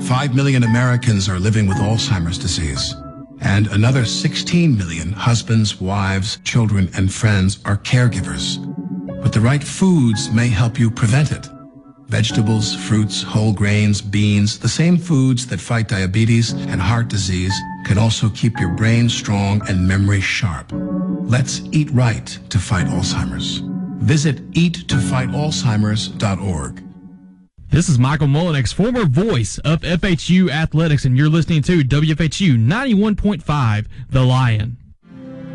5 million Americans are living with Alzheimer's disease, and another 16 million husbands, wives, children, and friends are caregivers. But the right foods may help you prevent it. Vegetables, fruits, whole grains, beans, the same foods that fight diabetes and heart disease can also keep your brain strong and memory sharp. Let's eat right to fight Alzheimer's. Visit eattofightalzheimers.org. This is Michael Mullinex, former voice of FHU Athletics, and you're listening to WFHU 91.5, The Lion.